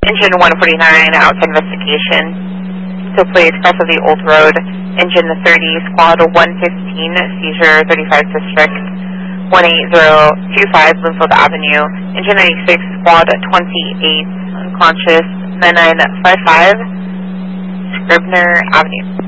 Engine 149, outside investigation. So please cross of the old road. Engine 30, squad 115, seizure 35 district 18025, Bloomfield Avenue. Engine 96, squad 28, unconscious 9955, Scribner Avenue.